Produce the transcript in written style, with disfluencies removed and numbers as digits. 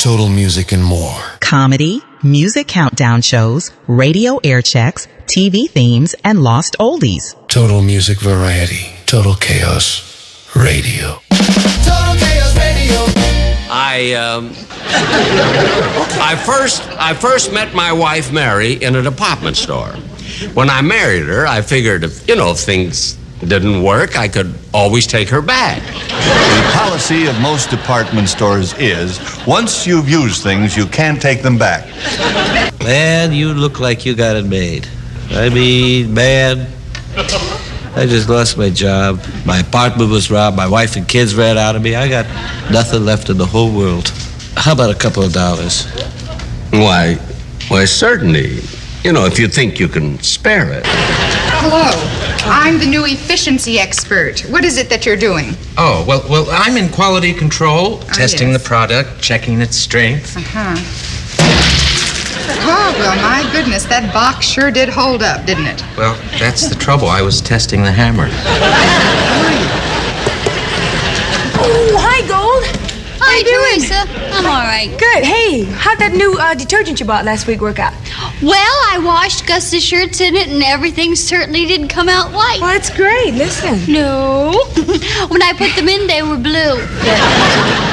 Total Music and more. Comedy, music countdown shows, radio air checks, TV themes, and lost oldies. Total Music Variety. Total Chaos Radio. Total Chaos Radio. I first met my wife, Mary, in a department store. When I married her, I figured if things didn't work, I could always take her back. The policy of most department stores is, once you've used things, you can't take them back. Man, you look like you got it made. I mean, man, I just lost my job. My apartment was robbed. My wife and kids ran out of me. I got nothing left in the whole world. How about a couple of dollars? Why, certainly. If you think you can spare it. Hello. I'm the new efficiency expert. What is it that you're doing? Oh, well, I'm in quality control, testing yes. the product, checking its strength. Oh, well, my goodness, that box sure did hold up, didn't it? Well, that's the trouble. I was testing the hammer. Oh, hi, Gold. Hi, Teresa. I'm all right. Good. Hey, how'd that new detergent you bought last week work out? Well, I washed Gus's shirts in it, and everything certainly didn't come out white. Well, that's great. Listen. No. When I put them in, they were blue.